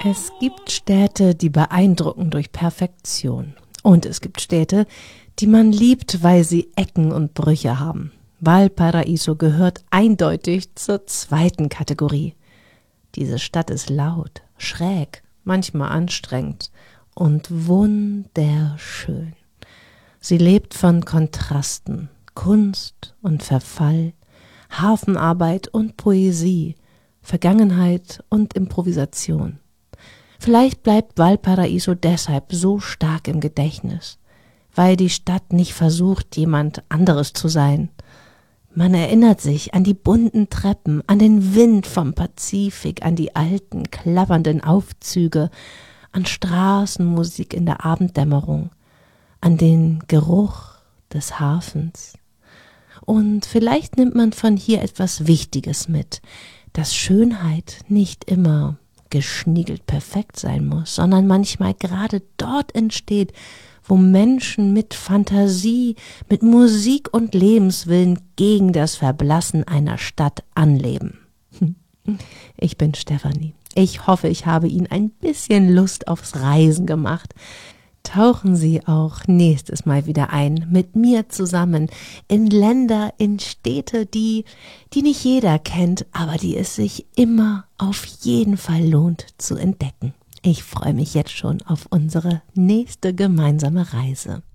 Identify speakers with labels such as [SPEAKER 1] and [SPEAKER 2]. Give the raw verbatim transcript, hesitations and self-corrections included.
[SPEAKER 1] Es gibt Städte, die beeindrucken durch Perfektion. Und es gibt Städte, die man liebt, weil sie Ecken und Brüche haben. Valparaíso gehört eindeutig zur zweiten Kategorie. Diese Stadt ist laut, schräg, manchmal anstrengend und wunderschön. Sie lebt von Kontrasten, Kunst und Verfall, Hafenarbeit und Poesie, Vergangenheit und Improvisation. Vielleicht bleibt Valparaíso deshalb so stark im Gedächtnis, weil die Stadt nicht versucht, jemand anderes zu sein. Man erinnert sich an die bunten Treppen, an den Wind vom Pazifik, an die alten, klappernden Aufzüge, an Straßenmusik in der Abenddämmerung, an den Geruch des Hafens. Und vielleicht nimmt man von hier etwas Wichtiges mit, dass Schönheit nicht immer geschniegelt perfekt sein muss, sondern manchmal gerade dort entsteht, wo Menschen mit Fantasie, mit Musik und Lebenswillen gegen das Verblassen einer Stadt anleben. Ich bin Stefanie. Ich hoffe, ich habe Ihnen ein bisschen Lust aufs Reisen gemacht. Tauchen Sie auch nächstes Mal wieder ein, mit mir zusammen, in Länder, in Städte, die, die nicht jeder kennt, aber die es sich immer auf jeden Fall lohnt zu entdecken. Ich freue mich jetzt schon auf unsere nächste gemeinsame Reise.